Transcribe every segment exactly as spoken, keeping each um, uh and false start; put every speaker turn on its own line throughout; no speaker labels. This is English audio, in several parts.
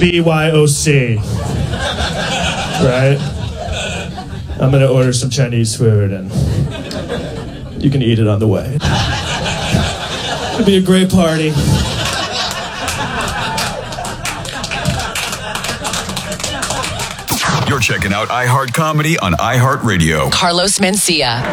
B Y O C. Right? I'm gonna order some Chinese food and you can eat it on the way. It'll be a great party.
You're checking out iHeart Comedy on iHeartRadio.
Carlos Mencia.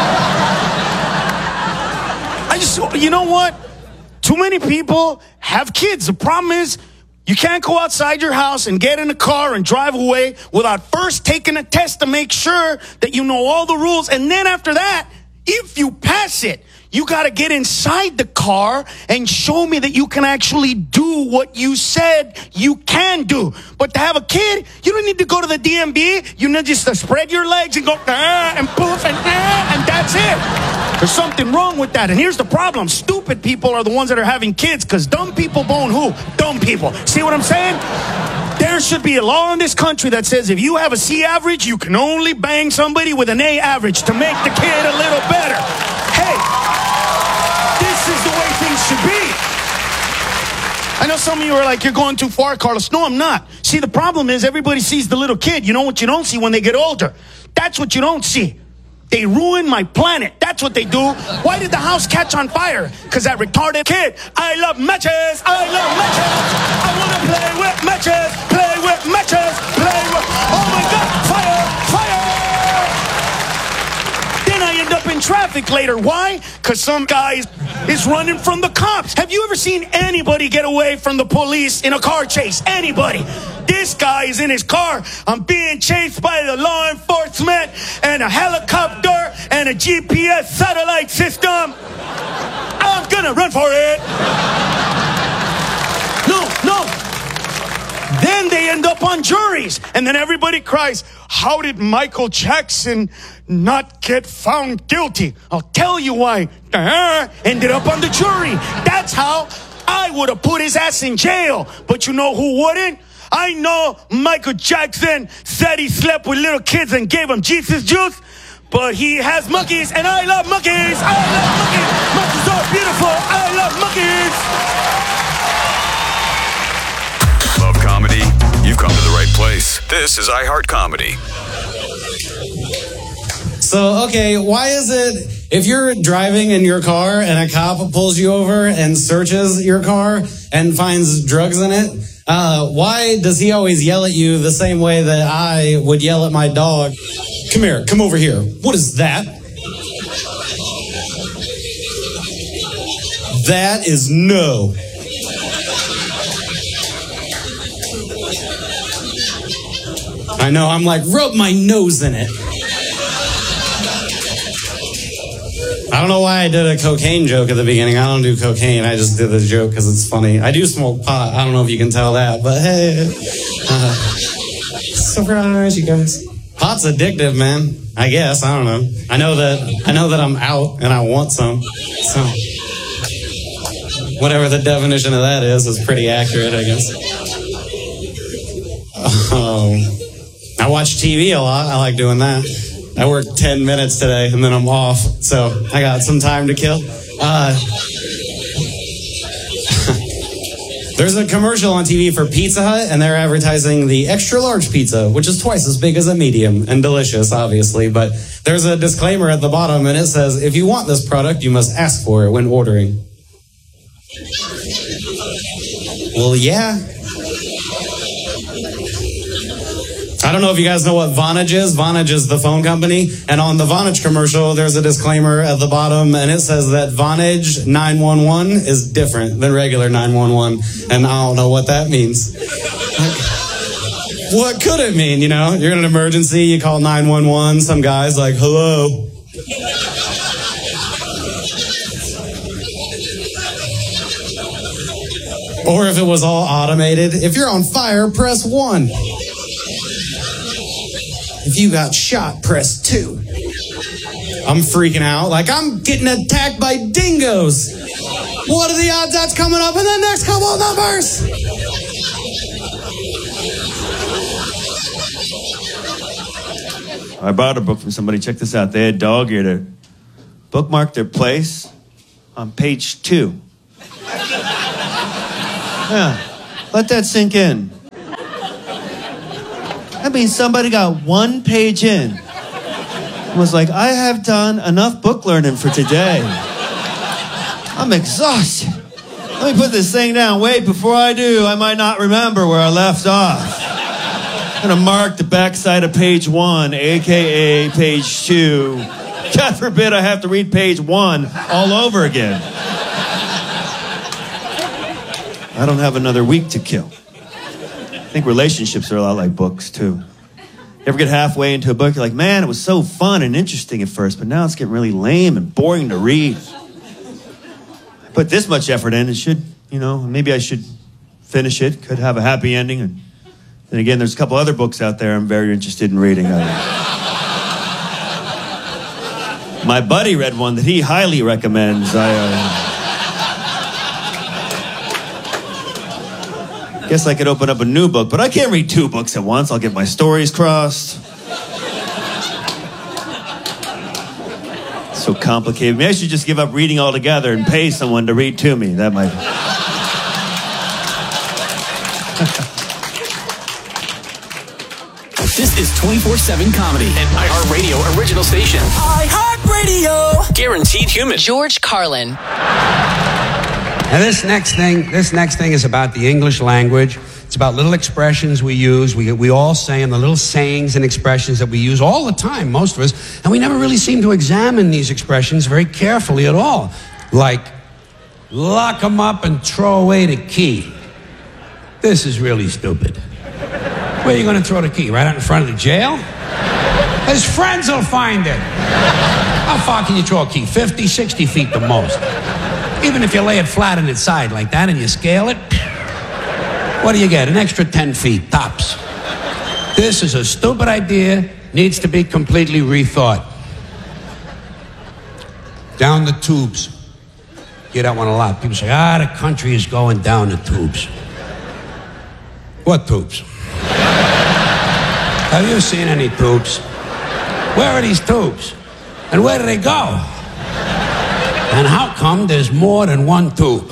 I just, you know what? Too many people have kids. The problem is, you can't go outside your house and get in a car and drive away without first taking a test to make sure that you know all the rules. And then after that, if you pass it, you got to get inside the car and show me that you can actually do what you said you can do. But to have a kid, you don't need to go to the D M V. You need just to spread your legs and go, ah, and poof, and ah, and that's it. There's something wrong with that. And here's the problem. Stupid people are the ones that are having kids because dumb people bone who? Dumb people. See what I'm saying? There should be a law in this country that says if you have a C average, you can only bang somebody with an A average to make the kid a little better. Hey, this is the way things should be. I know some of you are like, you're going too far, Carlos. No, I'm not. See, the problem is everybody sees the little kid. You know what you don't see when they get older? That's what you don't see. They ruined my planet. That's what they do. Why did the house catch on fire? Because that retarded kid. I love matches. I love matches. I want to play with matches. Play with matches. Play with... Oh, my God. Fire. Fire. Then I end up in traffic later. Why? Because some guy is running from the cops. Have you ever seen anybody get away from the police in a car chase? Anybody? This guy is in his car. I'm being chased by the law enforcement and a helicopter and a G P S satellite system. I'm gonna run for it. No, no. Then they end up on juries. And then everybody cries, how did Michael Jackson not get found guilty? I'll tell you why. Uh-huh. Ended up on the jury. That's how I would have put his ass in jail. But you know who wouldn't? I know Michael Jackson said he slept with little kids and gave them Jesus juice, but he has monkeys, and I love monkeys. I love monkeys. Monkeys are beautiful. I love monkeys.
Love comedy? You've come to the right place. This is iHeart Comedy.
So, okay, why is it if you're driving in your car and a cop pulls you over and searches your car and finds drugs in it, Uh, why does he always yell at you the same way that I would yell at my dog? Come here, come over here. What is that? That is no. I know, I'm like, rub my nose in it. I don't know why I did a cocaine joke at the beginning. I don't do cocaine. I just did the joke because it's funny. I do smoke pot. I don't know if you can tell that, but hey. Uh, surprise, you guys. Pot's addictive, man. I guess. I don't know. I know that I know that I'm out and I want some. So whatever the definition of that is is pretty accurate, I guess. Um, I watch T V a lot. I like doing that. I worked ten minutes today, and then I'm off, so I got some time to kill. Uh, there's a commercial on T V for Pizza Hut, and they're advertising the extra-large pizza, which is twice as big as a medium, and delicious, obviously. But there's a disclaimer at the bottom, and it says, if you want this product, you must ask for it when ordering. Well, yeah. I don't know if you guys know what Vonage is. Vonage is the phone company. And on the Vonage commercial, there's a disclaimer at the bottom, and it says that Vonage nine one one is different than regular nine one one. And I don't know what that means. Like, what could it mean, you know? You're in an emergency, you call nine one one, some guy's like, hello. Or if it was all automated, if you're on fire, press one. If you got shot, press two. I'm freaking out. Like, I'm getting attacked by dingoes. What are the odds that's coming up in the next couple of numbers?
I bought a book from somebody. Check this out. They had dog ear to bookmark their place on page two. Yeah, let that sink in. That means somebody got one page in. Was like, I have done enough book learning for today. I'm exhausted. Let me put this thing down. Wait, before I do, I might not remember where I left off. I'm gonna mark the backside of page one, A K A page two. God forbid I have to read page one all over again. I don't have another week to kill. I think relationships are a lot like books, too. You ever get halfway into a book, you're like, man, it was so fun and interesting at first, but now it's getting really lame and boring to read. I put this much effort in, it should, you know, maybe I should finish it, could have a happy ending. And then again, there's a couple other books out there I'm very interested in reading. I, my buddy read one that he highly recommends. I uh, guess I could open up a new book, but I can't read two books at once. I'll get my stories crossed. So complicated. Maybe I should just give up reading altogether and pay someone to read to me. That might...
This is twenty-four seven Comedy, an iHeartRadio original station. iHeartRadio! Guaranteed human.
George Carlin.
Now this next thing, this next thing is about the English language. It's about little expressions we use. We, we all say them, the little sayings and expressions that we use all the time, most of us, and we never really seem to examine these expressions very carefully at all. Like, lock 'em up and throw away the key. This is really stupid. Where are you going to throw the key? Right out in front of the jail? His friends will find it. How far can you throw a key? fifty, sixty feet the most. Even if you lay it flat on its side like that and you scale it, what do you get? An extra ten feet, tops. This is a stupid idea, needs to be completely rethought. Down the tubes. Hear that one a lot. People say, ah, the country is going down the tubes. What tubes? Have you seen any tubes? Where are these tubes? And where do they go? And how come there's more than one tube?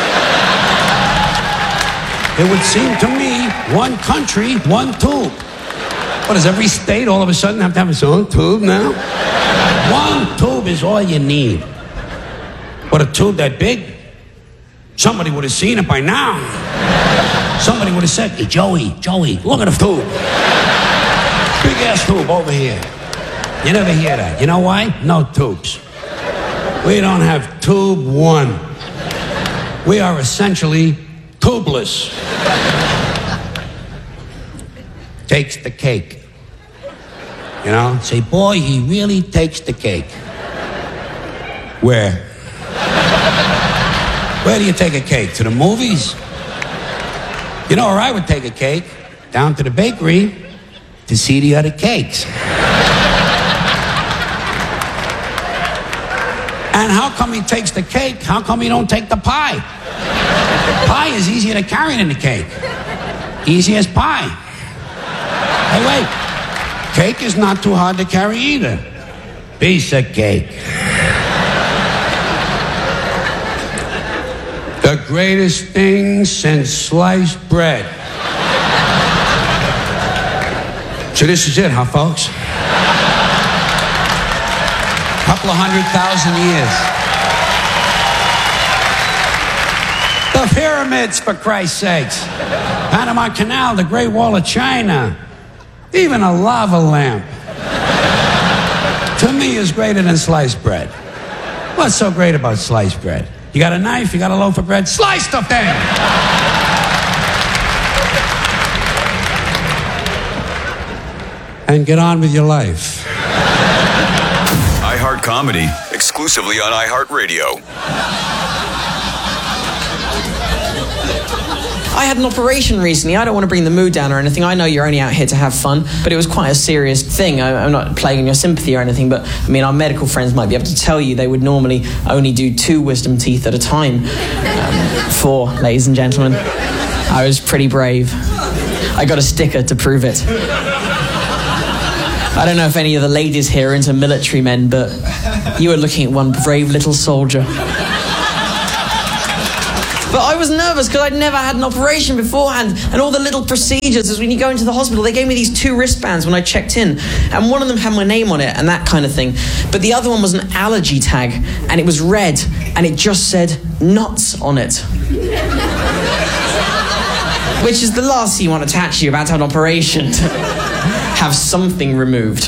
It would seem to me, one country, one tube. What, does every state all of a sudden have to have its own tube now? One tube is all you need. What, a tube that big? Somebody would have seen it by now. Somebody would have said, hey, Joey, Joey, look at the tube. Big ass tube over here. You never hear that. You know why? No tubes. We don't have tube one. We are essentially tubeless. Takes the cake. You know? Say, boy, he really takes the cake. Where? Where do you take a cake? To the movies? You know where I would take a cake? Down to the bakery to see the other cakes. And how come he takes the cake? How come he don't take the pie? Pie is easier to carry than the cake. Easy as pie. Hey, wait. Cake is not too hard to carry either. Piece of cake. The greatest thing since sliced bread. So this is it, huh, folks? Couple of hundred thousand years. The pyramids, for Christ's sakes. Panama Canal, the Great Wall of China. Even a lava lamp. To me, is greater than sliced bread. What's so great about sliced bread? You got a knife, you got a loaf of bread, slice the thing! And get on with your life.
iHeart Comedy, exclusively on iHeartRadio.
I had an operation recently. I don't want to bring the mood down or anything. I know you're only out here to have fun, but it was quite a serious thing. I, I'm not playing on your sympathy or anything, but I mean, our medical friends might be able to tell you they would normally only do two wisdom teeth at a time. Um, four, ladies and gentlemen. I was pretty brave. I got a sticker to prove it. I don't know if any of the ladies here are into military men, but you were looking at one brave little soldier. But I was nervous because I'd never had an operation beforehand, and all the little procedures as when you go into the hospital. They gave me these two wristbands when I checked in, and one of them had my name on it and that kind of thing. But the other one was an allergy tag, and it was red, and it just said nuts on it. Which is the last thing you want to attach to you about to have an operation, to have something removed.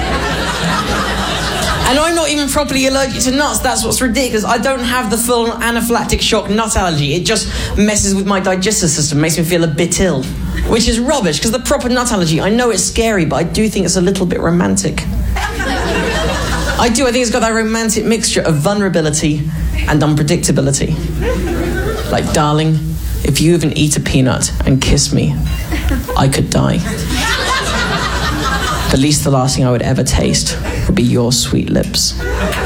And I'm not even properly allergic to nuts. That's what's ridiculous. I don't have the full anaphylactic shock nut allergy. It just messes with my digestive system, makes me feel a bit ill. Which is rubbish, because the proper nut allergy, I know it's scary, but I do think it's a little bit romantic. I do. I think it's got that romantic mixture of vulnerability and unpredictability. Like, darling, if you even eat a peanut and kiss me, I could die. At least the last thing I would ever taste would be your sweet lips.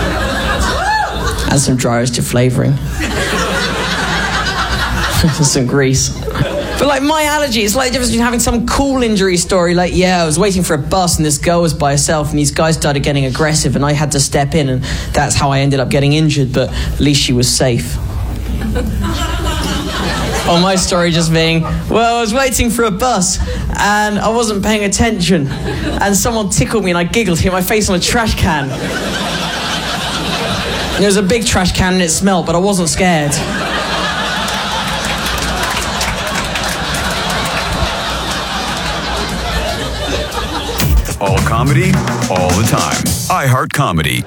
And some dry roasted flavouring. Some grease. But like my allergy, it's like the difference between having some cool injury story, like, yeah, I was waiting for a bus and this girl was by herself and these guys started getting aggressive and I had to step in and that's how I ended up getting injured, but at least she was safe. Or my story just being, well, I was waiting for a bus and I wasn't paying attention and someone tickled me and I giggled, hit my face on a trash can. And it was a big trash can and it smelled, but I wasn't scared.
All comedy, all the time. iHeart Comedy.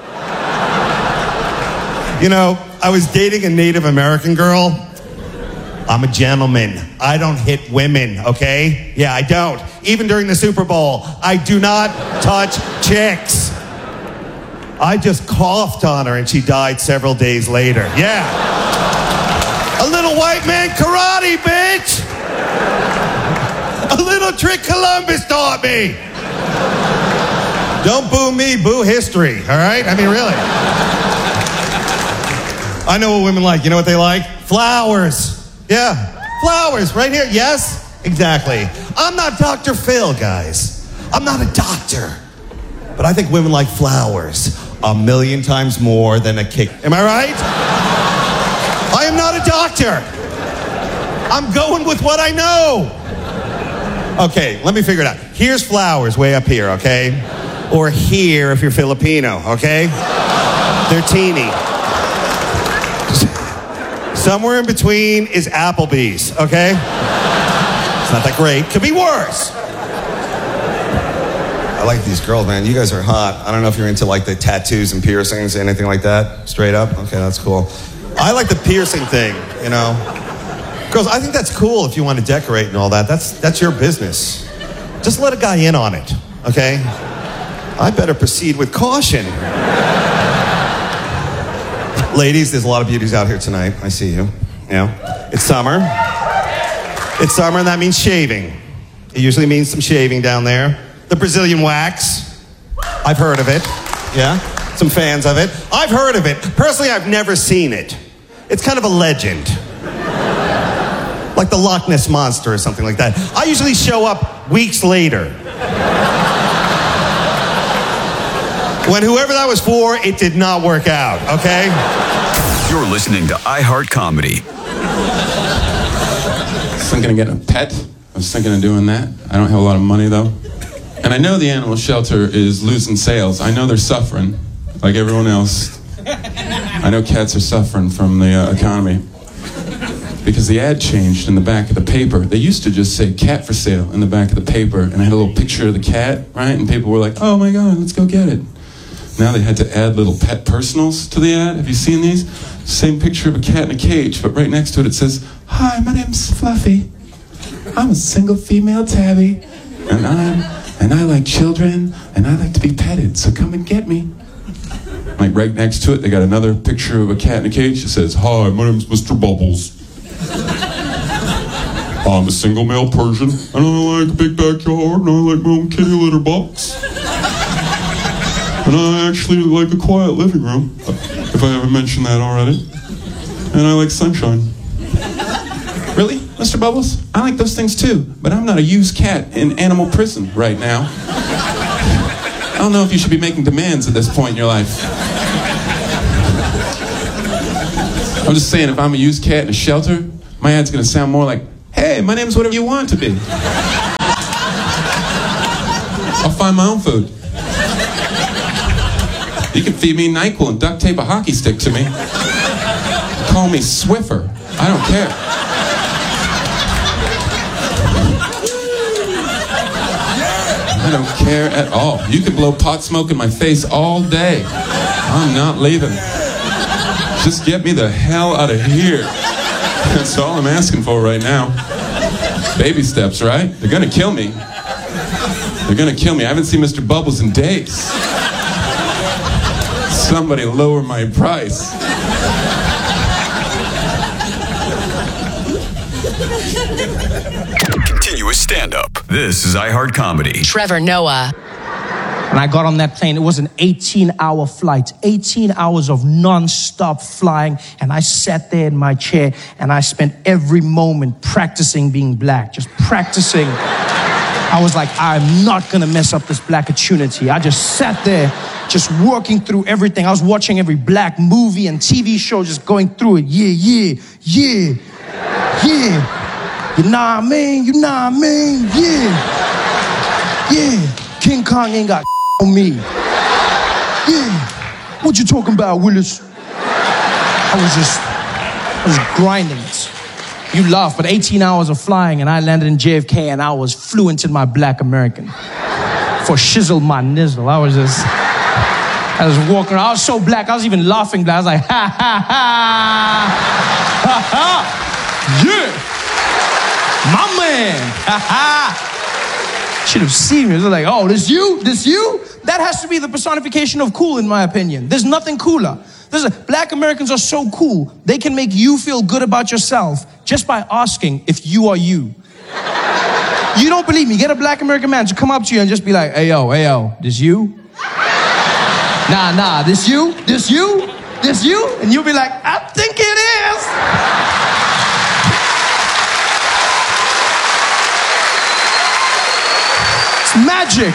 You know, I was dating a Native American girl. I'm a gentleman. I don't hit women, okay? Yeah, I don't. Even during the Super Bowl, I do not touch chicks. I just coughed on her and she died several days later. Yeah. A little white man karate, bitch! A little trick Columbus taught me. Don't boo me, boo history, all right? I mean, really. I know what women like. You know what they like? Flowers. Yeah, flowers right here. Yes, exactly. I'm not Doctor Phil, guys. I'm not a doctor. But I think women like flowers a million times more than a kick. Am I right? I am not a doctor. I'm going with what I know. Okay, let me figure it out. Here's flowers way up here, okay? Or here if you're Filipino, okay? They're teeny. Somewhere in between is Applebee's, okay? It's not that great. Could be worse. I like these girls, man. You guys are hot. I don't know if you're into like the tattoos and piercings, anything like that. Straight up? Okay, that's cool. I like the piercing thing, you know? Girls, I think that's cool if you want to decorate and all that. That's, that's your business. Just let a guy in on it, okay? I better proceed with caution. Ladies, there's a lot of beauties out here tonight. I see you. Yeah. It's summer. It's summer, and that means shaving. It usually means some shaving down there. The Brazilian wax. I've heard of it. Yeah. Some fans of it. I've heard of it. Personally, I've never seen it. It's kind of a legend. Like the Loch Ness Monster or something like that. I usually show up weeks later. When whoever that was for, it did not work out, okay?
You're listening to iHeart Comedy.
I was thinking of getting a pet. I was thinking of doing that. I don't have a lot of money, though. And I know the animal shelter is losing sales. I know they're suffering, like everyone else. I know cats are suffering from the uh, economy. Because the ad changed in the back of the paper. They used to just say cat for sale in the back of the paper, and I had a little picture of the cat, right? And people were like, oh my God, let's go get it. Now they had to add little pet personals to the ad. Have you seen these? Same picture of a cat in a cage, but right next to it it says, hi, my name's Fluffy. I'm a single female tabby, and I'm and I like children, and I like to be petted, so come and get me. Like right next to it, they got another picture of a cat in a cage that says, hi, my name's Mister Bubbles. I'm a single male Persian, and I like a big backyard, and I like my own kitty litter box. And I actually like a quiet living room, if I haven't mentioned that already. And I like sunshine. Really, Mister Bubbles? I like those things too, but I'm not a used cat in animal prison right now. I don't know if you should be making demands at this point in your life. I'm just saying, if I'm a used cat in a shelter, My ad's gonna sound more like, hey, my name's whatever you want to be. I'll find my own food. You can feed me NyQuil and duct tape a hockey stick to me. Call me Swiffer. I don't care. I don't care at all. You can blow pot smoke in my face all day. I'm not leaving. Just get me the hell out of here. That's all I'm asking for right now. Baby steps, right? They're gonna kill me. They're gonna kill me. I haven't seen Mister Bubbles in days. Somebody lower my price.
Continuous stand-up. This is iHeart Comedy.
Trevor Noah.
When I got on that plane, it was an eighteen-hour flight, eighteen hours of non-stop flying, and I sat there in my chair, and I spent every moment practicing being black, just practicing. I was like, I'm not gonna mess up this black opportunity. I just sat there, just working through everything. I was watching every black movie and T V show, just going through it. Yeah, yeah, yeah, yeah. You know what I mean? You know what I mean? Yeah, yeah. King Kong ain't got on me. Yeah. What you talking about, Willis? I was just, I was grinding it. You laugh, but eighteen hours of flying, and I landed in J F K, and I was fluent in my black American. For shizzle my nizzle, I was just, I was walking around. I was so black, I was even laughing black. I was like, ha, ha, ha, ha, ha, yeah, my man, ha, ha. Should have seen me. It was like, oh, this you? This you? That has to be the personification of cool, in my opinion. There's nothing cooler. There's a, black Americans are so cool, they can make you feel good about yourself just by asking if you are you. You don't believe me? Get a black American man to come up to you and just be like, hey, yo, hey, yo, this you? Nah, nah, this you? This you? This you? And you'll be like, I think it is. It's magic.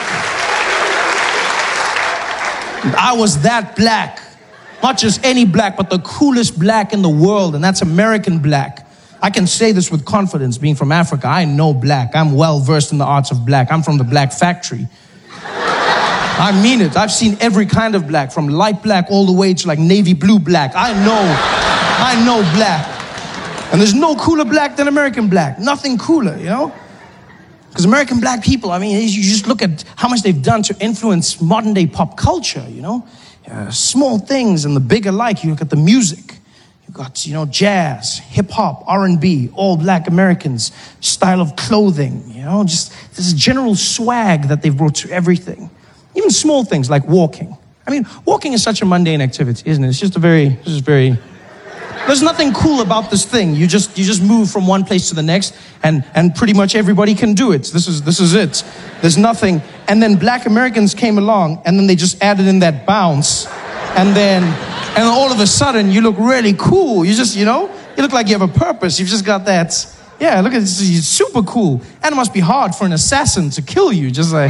I was that black. Not just any black, but the coolest black in the world, and that's American black. I can say this with confidence, being from Africa. I know black. I'm well versed in the arts of black. I'm from the black factory. I mean it. I've seen every kind of black, from light black all the way to like navy blue black. I know, I know black. And there's no cooler black than American black. Nothing cooler, you know? Because American black people, I mean, you just look at how much they've done to influence modern day pop culture, you know? Uh, small things and the big alike. You look at the music. You got, you know, jazz, hip hop, R and B, all black Americans, style of clothing, you know, just this general swag that they've brought to everything. Even small things like walking. I mean, walking is such a mundane activity, isn't it? It's just a very, it's just very, there's nothing cool about this thing. You just, you just move from one place to the next, and, and pretty much everybody can do it. This is, this is it. There's nothing. And then black Americans came along, and then they just added in that bounce. And then, and all of a sudden, you look really cool. You just, you know, you look like you have a purpose. You've just got that, yeah, look at this, you're super cool. And it must be hard for an assassin to kill you, just like.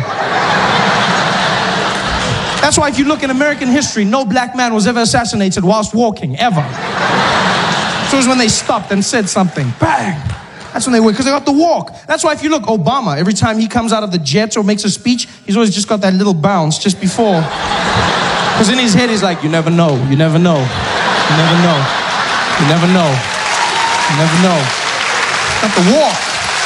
That's why if you look in American history, no black man was ever assassinated whilst walking, ever. So it was when they stopped and said something, bang. That's when they went, because they got the walk. That's why if you look, Obama, every time he comes out of the jet or makes a speech, he's always just got that little bounce just before. Because in his head, he's like, you never know, you never know, you never know, you never know, you never know. Got the walk.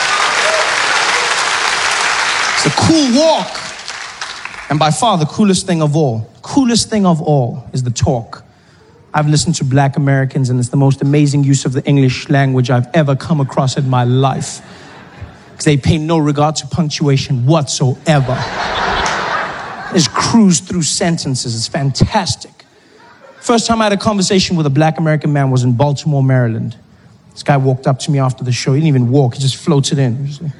It's a cool walk. And by far, the coolest thing of all, coolest thing of all is the talk. I've listened to black Americans, and it's the most amazing use of the English language I've ever come across in my life. Because they pay no regard to punctuation whatsoever. They just cruise through sentences. It's fantastic. First time I had a conversation with a black American man was in Baltimore, Maryland. This guy walked up to me after the show. He didn't even walk. He just floated in. He just, like,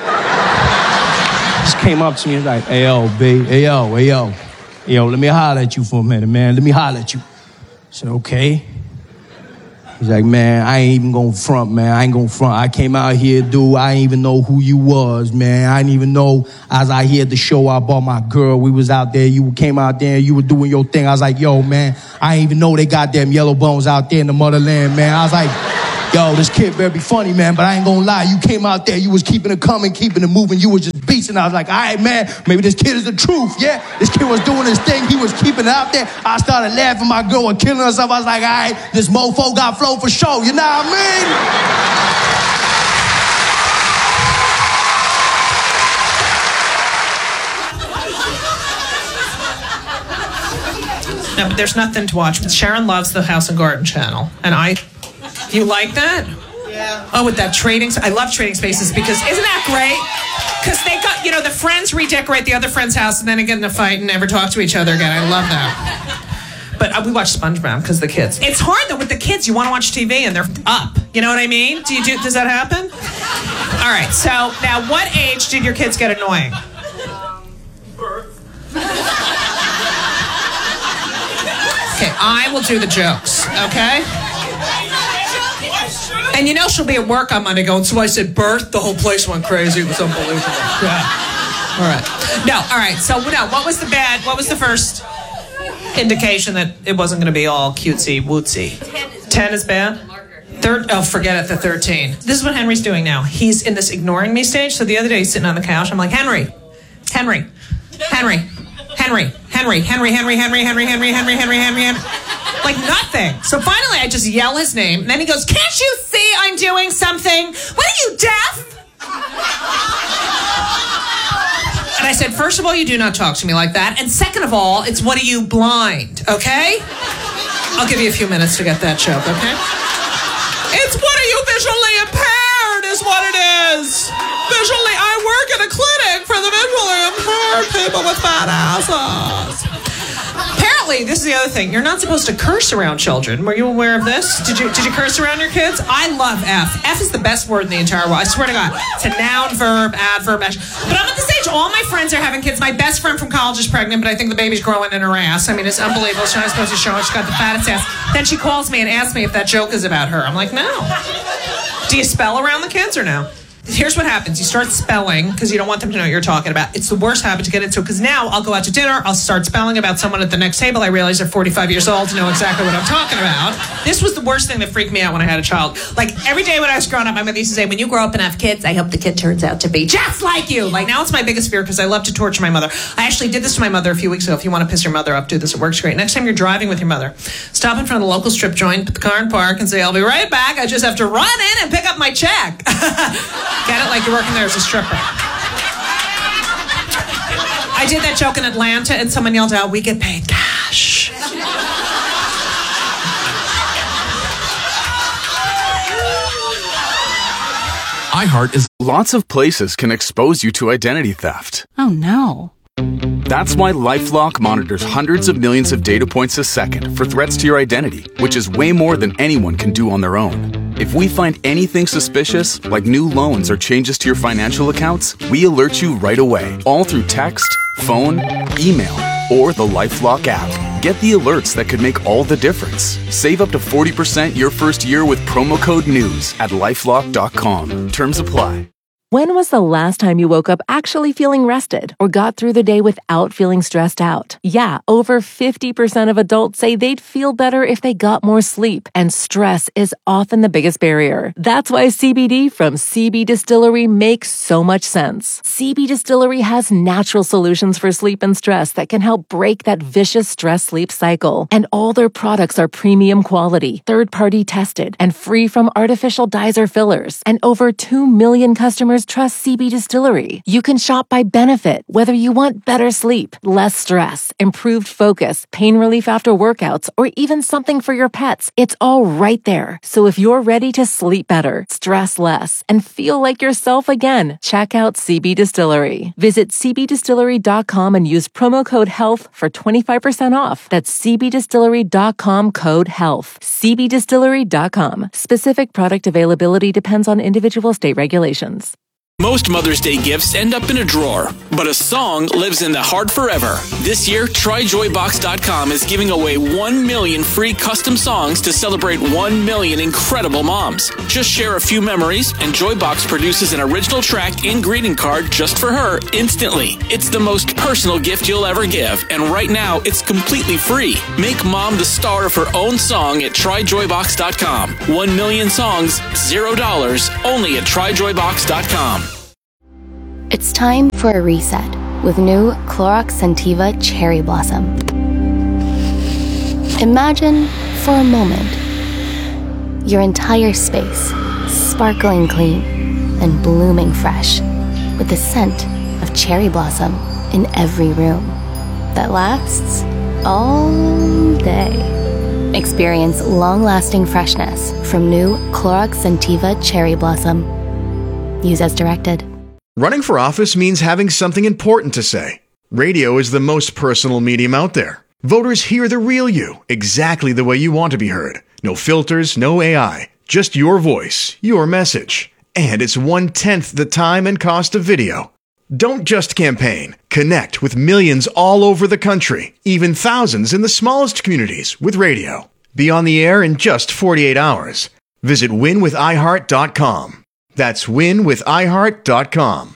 just came up to me and was like, hey, yo, B, hey, yo, hey, yo. Hey, yo, let me holler at you for a minute, man. Let me holler at you. I said, okay. He's like, man, I ain't even gonna front, man. I ain't gonna front. I came out here, dude. I ain't even know who you was, man. I didn't even know. As I here at the show, I bought my girl. We was out there. You came out there. You were doing your thing. I was like, yo, man, I ain't even know they goddamn yellow bones out there in the motherland, man. I was like, Yo, this kid better be funny, man, but I ain't gonna lie. You came out there, you was keeping it coming, keeping it moving, you was just beasting. I was like, all right, man, maybe this kid is the truth, yeah? This kid was doing his thing, he was keeping it out there. I started laughing, my girl was killing herself. I was like, all right, this mofo got flow for show, you know what I mean?
No, but there's nothing to watch. Sharon loves the House and Garden channel, and I... You like that? Yeah. Oh, with that trading... I love Trading Spaces because... Isn't that great? Because they got... You know, the friends redecorate the other friend's house and then they get in a fight and never talk to each other again. I love that. But uh, we watch SpongeBob because the kids... It's hard, though, with the kids. You want to watch T V and they're up. You know what I mean? Do you do... Does that happen? All right, so now what age did your kids get annoying? Okay, I will do the jokes, okay? And you know she'll be at work on Monday going, so I said birth, the whole place went crazy. It was unbelievable. Yeah. All right. No, all right. So, no, what was the bad, what was the first indication that it wasn't going to be all cutesy wootsy? ten is bad? Third, oh, forget it, the thirteen. This is what Henry's doing now. He's in this ignoring me stage. So the other day he's sitting on the couch. I'm like, Henry, Henry, Henry, Henry, Henry, Henry, Henry, Henry, Henry, Henry, Henry, Henry, Henry, Henry. Like nothing. So finally I just yell his name. And then he goes, can't you see I'm doing something? What are you, deaf? And I said, first of all, you do not talk to me like that. And second of all, it's what are you, blind, okay? I'll give you a few minutes to get that joke, okay? It's what are you, visually impaired is what it is. Visually, I work at a clinic for the visually impaired people with fat asses. Apparently, this is the other thing. You're not supposed to curse around children. Were you aware of this? Did you did you curse around your kids? I love F. F is the best word in the entire world. I swear to God. It's a noun, verb, adverb, adjective. But I'm at the stage, all my friends are having kids. My best friend from college is pregnant, but I think the baby's growing in her ass. I mean, it's unbelievable. She's not supposed to show it. She's got the fattest ass. Then she calls me and asks me if that joke is about her. I'm like, no. Do you spell around the kids or no? Here's what happens. You start spelling because you don't want them to know what you're talking about. It's the worst habit to get into because now I'll go out to dinner. I'll start spelling about someone at the next table. I realize they're forty-five years old to know exactly what I'm talking about. This was the worst thing that freaked me out when I had a child. Like every day when I was growing up, my mother used to say, when you grow up and have kids, I hope the kid turns out to be just like you. Like now it's my biggest fear because I love to torture my mother. I actually did this to my mother a few weeks ago. If you want to piss your mother up, do this. It works great. Next time you're driving with your mother, stop in front of the local strip joint, put the car in park and say, I'll be right back. I just have to run in and pick up my check. Get it? Like you're working there as a stripper. I did that joke in Atlanta and someone yelled out, we get paid cash.
iHeart is lots of places can expose you to identity theft.
Oh no.
That's why LifeLock monitors hundreds of millions of data points a second for threats to your identity, which is way more than anyone can do on their own. If we find anything suspicious, like new loans or changes to your financial accounts, we alert you right away, all through text, phone, email, or the LifeLock app. Get the alerts that could make all the difference. Save up to forty percent your first year with promo code NEWS at lifelock dot com. Terms apply.
When was the last time you woke up actually feeling rested or got through the day without feeling stressed out? Yeah, over fifty percent of adults say they'd feel better if they got more sleep, and stress is often the biggest barrier. That's why C B D from C B Distillery makes so much sense. C B Distillery has natural solutions for sleep and stress that can help break that vicious stress-sleep cycle. And all their products are premium quality, third-party tested, and free from artificial dyes or fillers. And over two million customers trust C B Distillery. You can shop by benefit, whether you want better sleep, less stress, improved focus, pain relief after workouts, or even something for your pets. It's all right there. So if you're ready to sleep better, stress less, and feel like yourself again, check out C B Distillery. Visit c b distillery dot com and use promo code HEALTH for twenty-five percent off. That's c b distillery dot com code HEALTH. c b distillery dot com. Specific product availability depends on individual state regulations.
Most Mother's Day gifts end up in a drawer, but a song lives in the heart forever. This year, try joy box dot com is giving away one million free custom songs to celebrate one million incredible moms. Just share a few memories, and Joybox produces an original track and greeting card just for her instantly. It's the most personal gift you'll ever give, and right now, it's completely free. Make mom the star of her own song at try joy box dot com. One million songs, zero dollars, only at try joy box dot com.
It's time for a reset with new Clorox Scentiva Cherry Blossom. Imagine, for a moment, your entire space sparkling clean and blooming fresh with the scent of cherry blossom in every room that lasts all day. Experience long-lasting freshness from new Clorox Scentiva Cherry Blossom. Use as directed.
Running for office means having something important to say. Radio is the most personal medium out there. Voters hear the real you, exactly the way you want to be heard. No filters, no A I, just your voice, your message. And it's one-tenth the time and cost of video. Don't just campaign. Connect with millions all over the country, even thousands in the smallest communities with radio. Be on the air in just forty-eight hours. Visit win with i heart dot com. That's win with i heart dot com.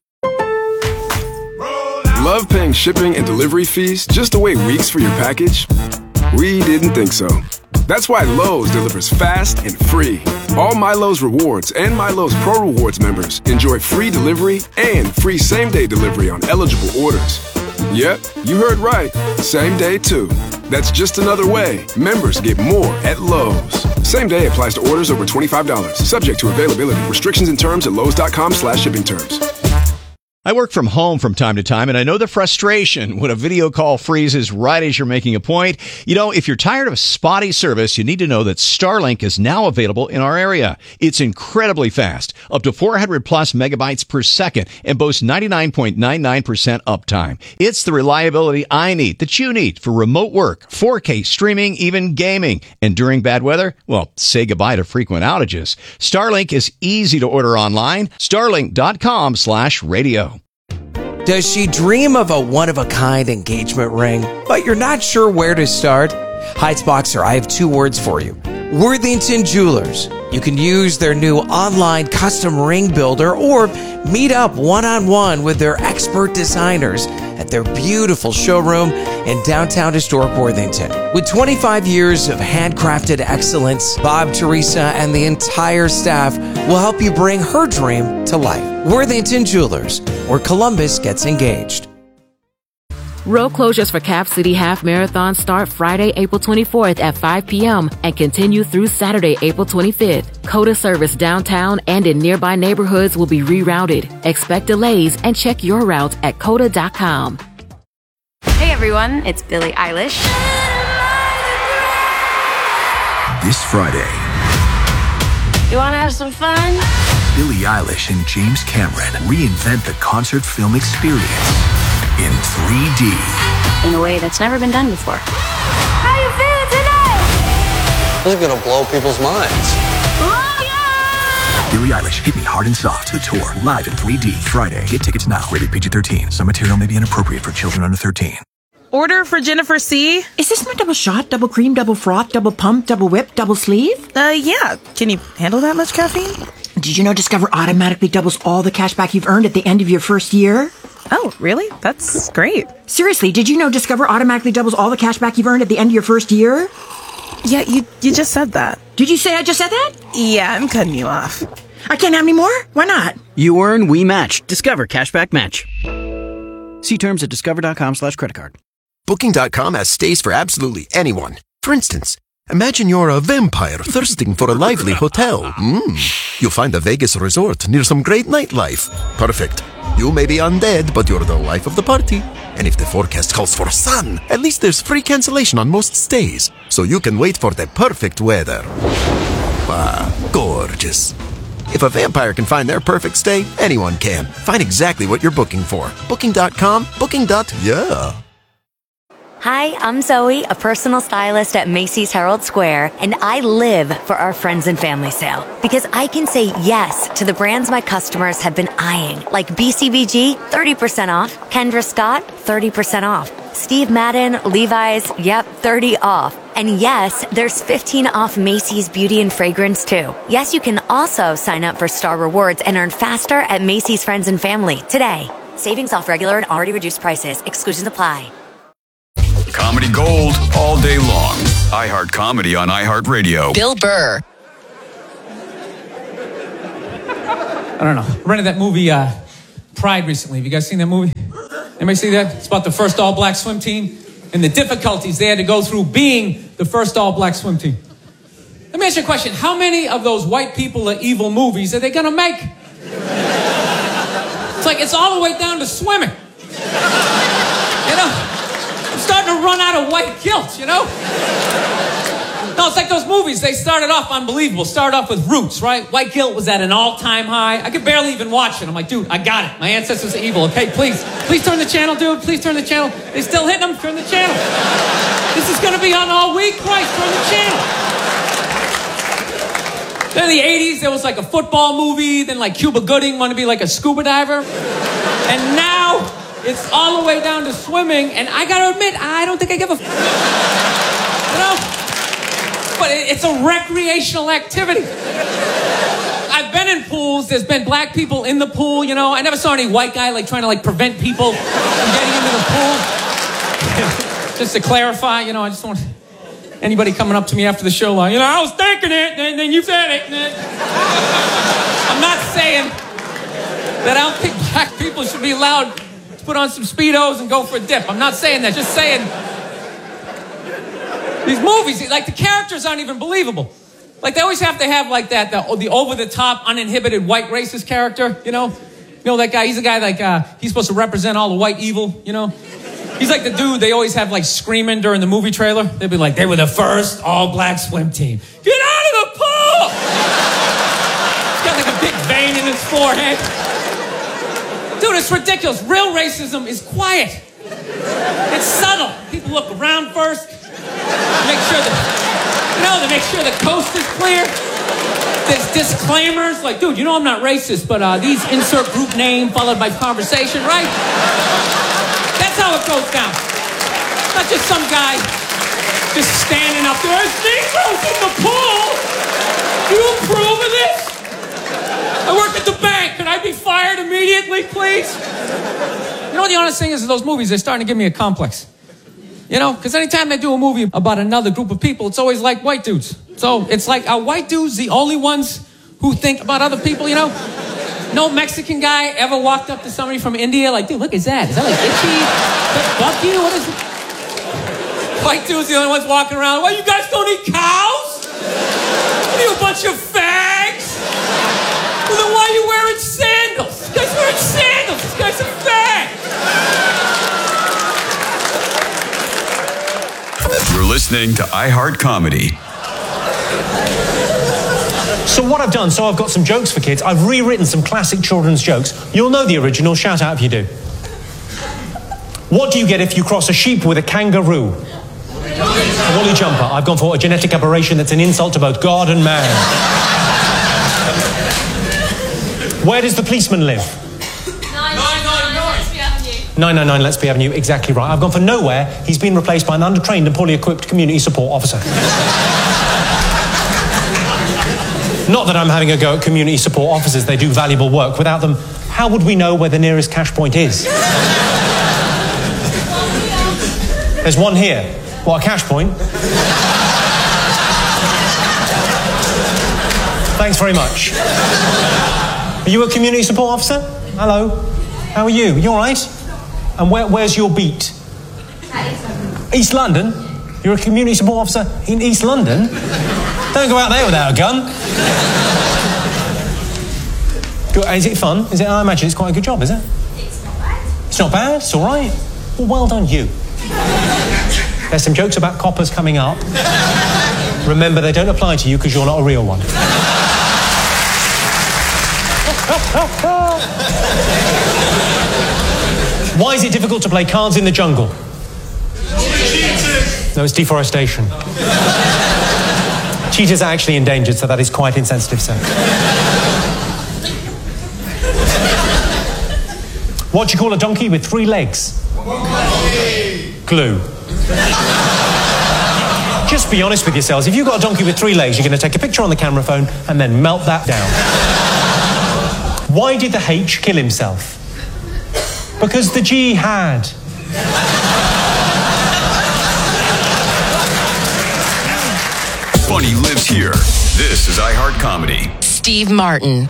Love paying shipping and delivery fees just to wait weeks for your package? We didn't think so. That's why Lowe's delivers fast and free. All MyLowe's Rewards and MyLowe's Pro Rewards members enjoy free delivery and free same-day delivery on eligible orders. Yep, you heard right. Same day, too. That's just another way members get more at Lowe's. Same day applies to orders over twenty-five dollars. Subject to availability. Restrictions and terms at lowes.com slash shipping terms.
I work from home from time to time, and I know the frustration when a video call freezes right as you're making a point. You know, if you're tired of spotty service, you need to know that Starlink is now available in our area. It's incredibly fast, up to four hundred plus megabytes per second, and boasts ninety-nine point nine nine percent uptime. It's the reliability I need, that you need, for remote work, four K streaming, even gaming. And during bad weather, well, say goodbye to frequent outages. Starlink is easy to order online. Starlink.com slash radio.
Does she dream of a one-of-a-kind engagement ring, but you're not sure where to start? Heightsboxer, I have two words for you. Worthington Jewelers. You can use their new online custom ring builder or meet up one-on-one with their expert designers at their beautiful showroom in downtown historic Worthington. With twenty-five years of handcrafted excellence, Bob, Teresa, and the entire staff will help you bring her dream to life. Worthington Jewelers, where Columbus gets engaged.
Road closures for Cap City Half Marathon start Friday, April twenty-fourth at five p.m. and continue through Saturday, April twenty-fifth. COTA service downtown and in nearby neighborhoods will be rerouted. Expect delays and check your route at cota dot com.
Hey everyone, it's Billie Eilish.
This Friday,
You wanna have some fun?
Billie Eilish and James Cameron reinvent the concert film experience in three D.
In a way that's never been done before. How you feeling tonight?
This is gonna blow people's minds.
Billie Eilish, Hit Me Hard and Soft, the tour, live in three D, Friday. Get tickets now. Rated P G thirteen. Some material may be inappropriate for children under thirteen.
Order for Jennifer C.
Is this my double shot, double cream, double froth, double pump, double whip, double sleeve?
Uh, yeah. Can you handle that much caffeine?
Did you know Discover automatically doubles all the cash back you've earned at the end of your first year?
Oh, really? That's great.
Seriously, did you know Discover automatically doubles all the cash back you've earned at the end of your first year?
Yeah, you you just said that.
Did you say I just said that?
Yeah, I'm cutting you off.
I can't have any more? Why not?
You earn, we match. Discover Cashback Match. See terms at discover.com slash credit card.
Booking dot com has stays for absolutely anyone. For instance, imagine you're a vampire thirsting for a lively hotel. Mm. You'll find a Vegas resort near some great nightlife. Perfect. You may be undead, but you're the life of the party. And if the forecast calls for sun, at least there's free cancellation on most stays, so you can wait for the perfect weather. Ah, gorgeous. If a vampire can find their perfect stay, anyone can. Find exactly what you're booking for. Booking dot com, booking. Yeah.
Hi, I'm Zoe, a personal stylist at Macy's Herald Square, and I live for our friends and family sale because I can say yes to the brands my customers have been eyeing, like B C B G, thirty percent off, Kendra Scott, thirty percent off, Steve Madden, Levi's, yep, thirty off. And yes, there's fifteen off Macy's Beauty and Fragrance too. Yes, you can also sign up for Star Rewards and earn faster at Macy's Friends and Family today. Savings off regular and already reduced prices. Exclusions apply.
Comedy gold all day long. iHeart Comedy on iHeartRadio.
Bill Burr.
I don't know. I rented that movie, uh, Pride, recently. Have you guys seen that movie? Anybody see that? It's about the first all-black swim team and the difficulties they had to go through being the first all-black swim team. Let me ask you a question. How many of those white people are evil movies are they going to make? It's like it's all the way down to swimming. You know? I'm starting to run out of white guilt, you know? No, it's like those movies. They started off unbelievable. Started off with Roots, right? White guilt was at an all-time high. I could barely even watch it. I'm like, dude, I got it. My ancestors are evil, okay? Please, please turn the channel, dude. Please turn the channel. They still hitting them? Turn the channel. This is going to be on all week. Christ, turn the channel. Then in the eighties, there was like a football movie. Then like Cuba Gooding wanted to be like a scuba diver. And now it's all the way down to swimming. And I got to admit, I don't think I give a f- You know? But it's a recreational activity. I've been in pools. There's been black people in the pool, you know. I never saw any white guy like trying to like prevent people from getting into the pool. Just to clarify, you know, I just want anybody coming up to me after the show like, you know, I was thinking it, and then you said it. I'm not saying that I don't think black people should be allowed to put on some Speedos and go for a dip. I'm not saying that. Just saying these movies, like the characters aren't even believable. Like they always have to have like that, the, the over-the-top, uninhibited white racist character, you know? You know that guy, he's a guy like, uh, he's supposed to represent all the white evil, you know? He's like the dude they always have like screaming during the movie trailer. They'd be like, they were the first all-black swim team. Get out of the pool! He's got like a big vein in his forehead. Dude, it's ridiculous. Real racism is quiet. It's subtle. People look around first. Make sure that, you know, to make sure the coast is clear. There's disclaimers like, dude, you know I'm not racist, but uh, these insert group name followed by conversation, right? That's how it goes down. Not just some guy just standing up there. There's Negroes in the pool. Do you approve of this? I work at the bank. Can I be fired immediately, please? You know, the honest thing is, in those movies, they're starting to give me a complex. You know, because anytime they do a movie about another group of people, it's always like white dudes. So it's like, are white dudes the only ones who think about other people, you know? No Mexican guy ever walked up to somebody from India like, dude, look at that. Is that like itchy? Is that bug you? What is it? White dudes the only ones walking around. Well, you guys don't eat cows? What are you, a bunch of fags? Well, then why are you wearing sandals? This guy's wearing sandals. This guy's a fag.
You're listening to iHeart Comedy.
So what I've done, so I've got some jokes for kids. I've rewritten some classic children's jokes. You'll know the original. Shout out if you do. What do you get if you cross a sheep with a kangaroo? A woolly jumper. I've gone for a genetic aberration that's an insult to both God and man. Where does the policeman live? nine nine nine Let's Be Avenue, exactly right. I've gone for nowhere. He's been replaced by an undertrained and poorly equipped community support officer. Not that I'm having a go at community support officers. They do valuable work. Without them, how would we know where the nearest cash point is? There's one here. What, a cash point? Thanks very much. Are you a community support officer? Hello. How are you? You all right? And where, where's your beat? East London? You're a community support officer in East London? Don't go out there without a gun. Good. Is it fun? Is it? I imagine it's quite a good job, is it?
It's not bad.
It's not bad? It's all right. Well, well done you. There's some jokes about coppers coming up. Remember, they don't apply to you because you're not a real one. Why is it difficult to play cards in the jungle? No, it's deforestation. Cheetahs are actually endangered, so that is quite insensitive, sir. What do you call a donkey with three legs? Glue. Just be honest with yourselves. If you've got a donkey with three legs, you're going to take a picture on the camera phone and then melt that down. Why did the H kill himself? Because the G had.
Funny lives here. This is iHeart Comedy.
Steve Martin.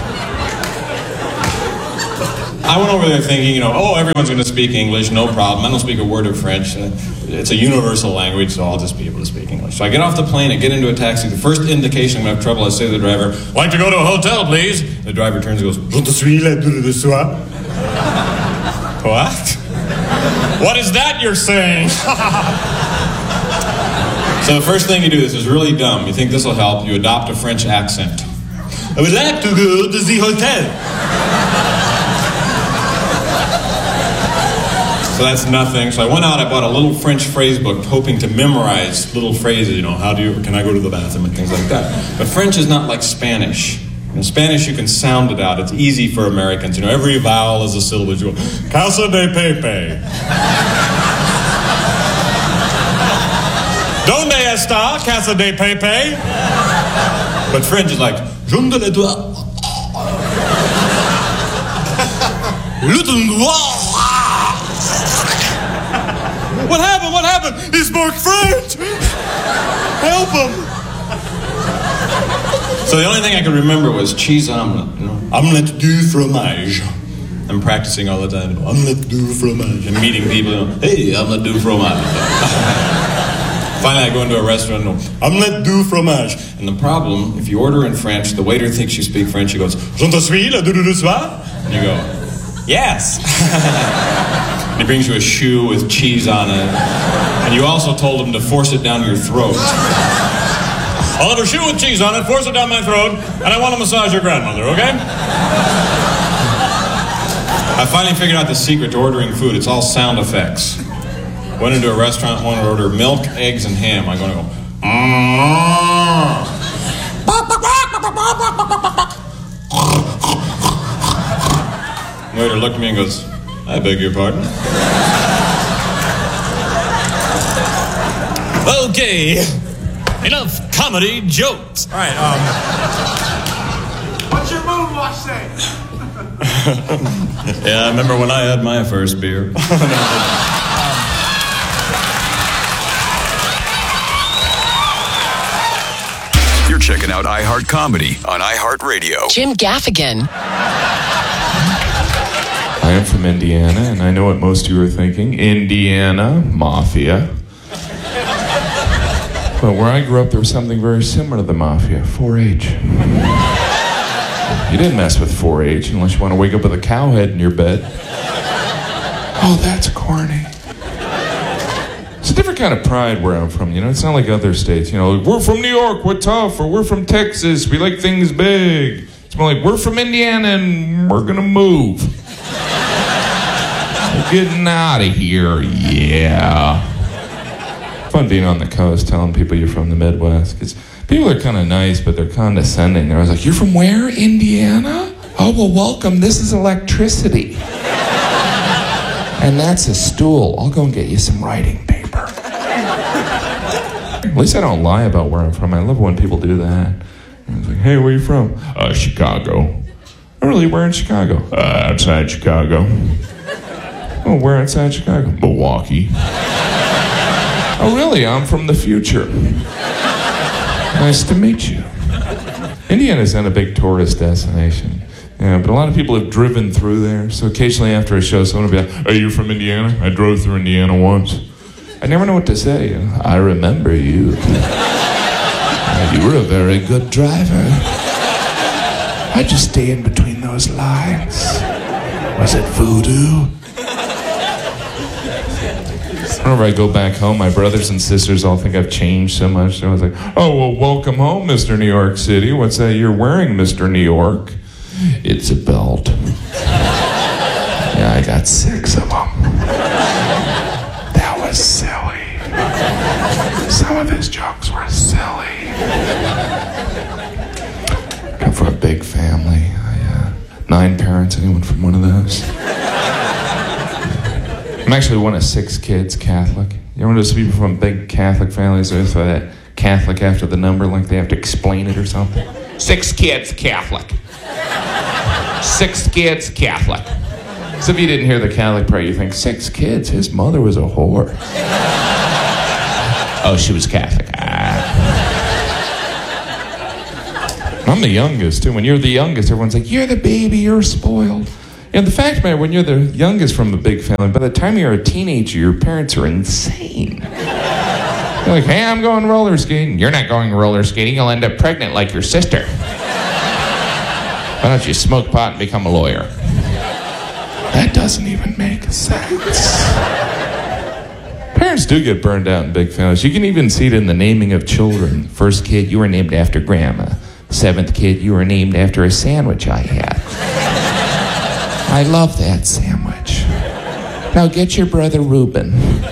I went over there thinking, you know, oh, everyone's going to speak English, no problem. I don't speak a word of French. It's a universal language, so I'll just be able to speak English. So I get off the plane, I get into a taxi. The first indication I'm going to have trouble, I say to the driver, like to go to a hotel, please. The driver turns and goes, je suis là de soir. What? What is that you're saying? So the first thing you do, this is really dumb. You think this will help, you adopt a French accent. I would like to go to the hotel. So that's nothing. So I went out, I bought a little French phrase book, hoping to memorize little phrases, you know, how do you, can I go to the bathroom and things like that. But French is not like Spanish. In Spanish, you can sound it out. It's easy for Americans. You know, every vowel is a syllable. You go, Casa de Pepe. Donde está Casa de Pepe? But French is like, Junde le doigt. What happened? What happened? He spoke French! Help him! So the only thing I could remember was cheese omelet. You know? Omelette du fromage. I'm practicing all the time. Omelette du fromage. And meeting people. You know, hey, omelette du fromage. Finally, I go into a restaurant and go, omelette du fromage. And the problem, if you order in French, the waiter thinks you speak French. He goes, je te suis le du du soir? And you go, yes. And he brings you a shoe with cheese on it. And you also told him to force it down your throat. I'll have a shoe with cheese on it, force it down my throat, and I want to massage your grandmother, okay? I finally figured out the secret to ordering food. It's all sound effects. Went into a restaurant, wanted to order milk, eggs, and ham. I'm going to go, mm-hmm. The waiter looked at me and goes, I beg your pardon? Okay, enough comedy jokes. All right, um...
What's your moonwatch say?
Yeah, I remember when I had my first beer.
You're checking out iHeart Comedy on iHeartRadio.
Jim Gaffigan.
I am from Indiana, and I know what most of you are thinking. Indiana Mafia. But where I grew up, there was something very similar to the Mafia, four H. You didn't mess with four H unless you want to wake up with a cow head in your bed. Oh, that's corny. It's a different kind of pride where I'm from, you know? It's not like other states, you know, we're from New York, we're tough, or we're from Texas, we like things big. It's more like, we're from Indiana and we're gonna move. We're getting out of here, yeah. Fun being on the coast, telling people you're from the Midwest, because people are kind of nice, but they're condescending. They're always like, you're from where, Indiana? Oh, well, welcome, this is electricity. And that's a stool. I'll go and get you some writing paper. At least I don't lie about where I'm from. I love when people do that. I was like, hey, where are you from? Uh, Chicago. Oh, really? Where in Chicago? Uh, outside Chicago. Oh, where outside Chicago? Milwaukee. Oh, really? I'm from the future. Nice to meet you. Indiana's not a big tourist destination. Yeah, but a lot of people have driven through there, so occasionally after a show, someone will be like, are you from Indiana? I drove through Indiana once. I never know what to say. You know? I remember you. uh, you were a very good driver. I just stay in between those lines. Was it voodoo? Whenever I go back home, my brothers and sisters all think I've changed so much. They're always like, oh, well, welcome home, Mister New York City. What's that you're wearing, Mister New York? It's a belt. Yeah, I got six of them. That was silly. Some of his jokes were silly. Come from a big family. I, uh, nine parents. Anyone from one of those? I'm actually one of six kids, Catholic. You know, those people from big Catholic families, they throw that Catholic after the number like they have to explain it or something. Six kids, Catholic. Six kids, Catholic. So if you didn't hear the Catholic prayer, you think, six kids? His mother was a whore. Oh, she was Catholic. Ah. I'm the youngest, too. When you're the youngest, everyone's like, you're the baby, you're spoiled. And the fact, man, when you're the youngest from a big family, by the time you're a teenager, your parents are insane. They're like, hey, I'm going roller skating. You're not going roller skating. You'll end up pregnant like your sister. Why don't you smoke pot and become a lawyer? That doesn't even make sense. Parents do get burned out in big families. You can even see it in the naming of children. First kid, you were named after Grandma. Seventh kid, you were named after a sandwich I had. I love that sandwich. Now get your brother Reuben.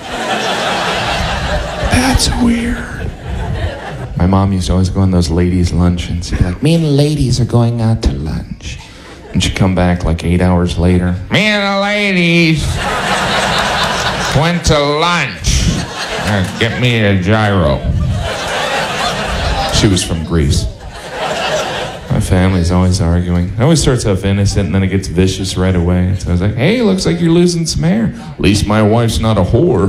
That's weird. My mom used to always go on those ladies' luncheons. She'd be like, me and the ladies are going out to lunch. And she'd come back like eight hours later. Me and the ladies went to lunch. Uh, get me a gyro. She was from Greece. My family's always arguing. It always starts off innocent and then it gets vicious right away. So I was like, hey, looks like you're losing some hair. At least my wife's not a whore.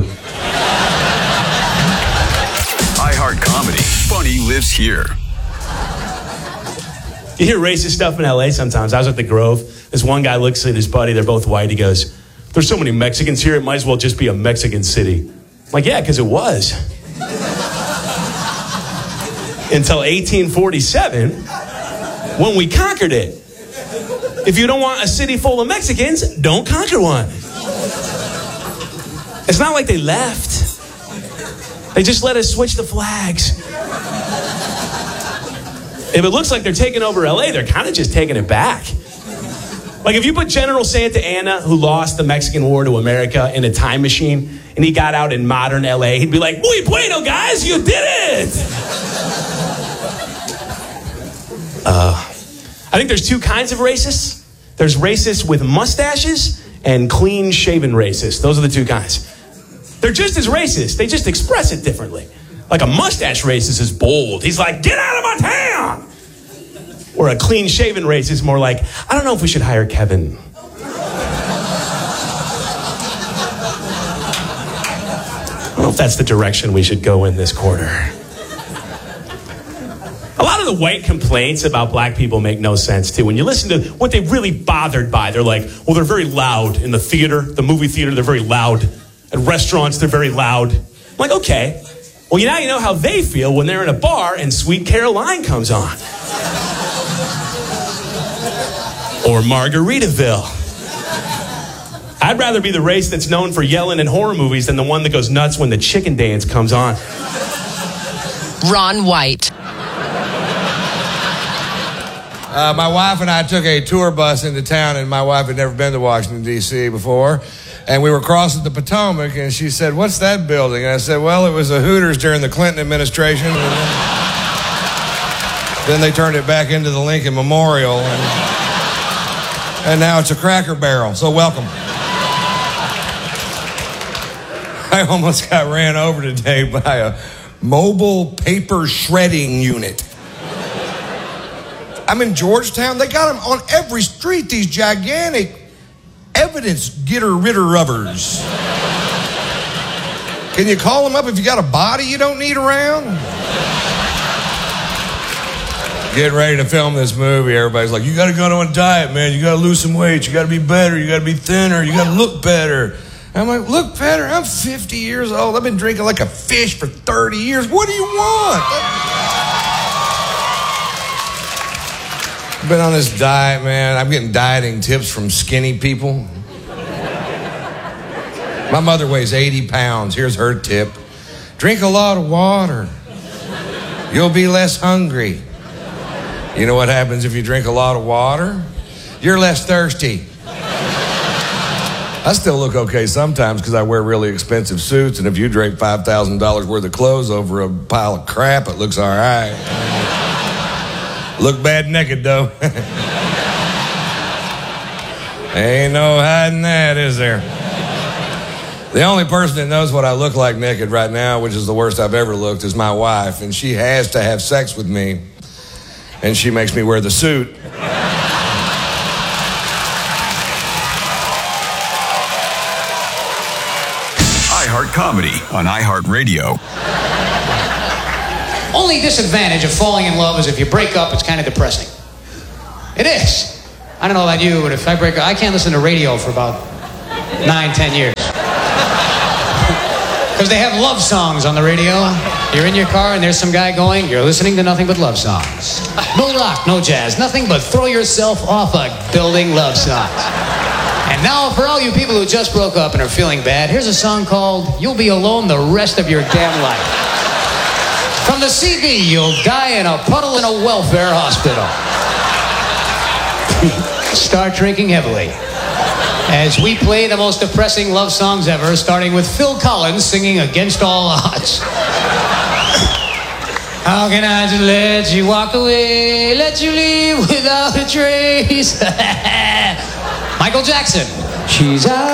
iHeart Comedy. Funny lives here.
You hear racist stuff in L A sometimes. I was at the Grove. This one guy looks at his buddy. They're both white. He goes, there's so many Mexicans here, it might as well just be a Mexican city. I'm like, yeah, because it was. Until eighteen forty-seven, when we conquered it. If you don't want a city full of Mexicans, don't conquer one. It's not like they left. They just let us switch the flags. If it looks like they're taking over L A, they're kind of just taking it back. Like if you put General Santa Anna, who lost the Mexican War to America, in a time machine, and he got out in modern L A, he'd be like, muy bueno, guys, you did it! Uh, I think there's two kinds of racists. There's racists with mustaches and clean-shaven racists. Those are the two kinds. They're just as racist. They just express it differently. Like a mustache racist is bold. He's like, get out of my town! Or a clean-shaven racist is more like, I don't know if we should hire Kevin. I don't know if that's the direction we should go in this quarter. A lot of the white complaints about black people make no sense, too. When you listen to what they're really bothered by, they're like, well, they're very loud in the theater, the movie theater, they're very loud. At restaurants, they're very loud. I'm like, okay. Well, now you know how they feel when they're in a bar and Sweet Caroline comes on. Or Margaritaville. I'd rather be the race that's known for yelling in horror movies than the one that goes nuts when the chicken dance comes on.
Ron White.
Uh, my wife and I took a tour bus into town, and my wife had never been to Washington, D C before. And we were crossing the Potomac, and she said, what's that building? And I said, well, it was a Hooters during the Clinton administration. And then, then they turned it back into the Lincoln Memorial. And, and now it's a Cracker Barrel. So welcome. I almost got ran over today by a mobile paper shredding unit. I'm in Georgetown. They got them on every street, these gigantic evidence getter-ritter rubbers. Can you call them up if you got a body you don't need around? Getting ready to film this movie, everybody's like, you got to go on a diet, man. You got to lose some weight. You got to be better. You got to be thinner. You got to look better. I'm like, look better? I'm fifty years old. I've been drinking like a fish for thirty years. What do you want? I've been on this diet, man. I'm getting dieting tips from skinny people. My mother weighs eighty pounds. Here's her tip. Drink a lot of water. You'll be less hungry. You know what happens if you drink a lot of water? You're less thirsty. I still look okay sometimes because I wear really expensive suits, and if you drape five thousand dollars worth of clothes over a pile of crap, it looks all right. Look bad naked, though. Ain't no hiding that, is there? The only person that knows what I look like naked right now, which is the worst I've ever looked, is my wife, and she has to have sex with me, and she makes me wear the suit.
iHeart Comedy on iHeartRadio.
Only disadvantage of falling in love is if you break up, it's kind of depressing. It is. I don't know about you, but if I break up, I can't listen to radio for about nine, ten years. Because they have love songs on the radio. You're in your car and there's some guy going, you're listening to nothing but love songs. No rock, no jazz, nothing but throw yourself off a building love songs. And now, for all you people who just broke up and are feeling bad, here's a song called You'll Be Alone the Rest of Your Damn Life. From the C D, You'll Die in a Puddle in a Welfare Hospital. Start drinking heavily. As we play the most depressing love songs ever, starting with Phil Collins singing Against All Odds. How can I just let you walk away, let you leave without a trace? Michael Jackson. She's out.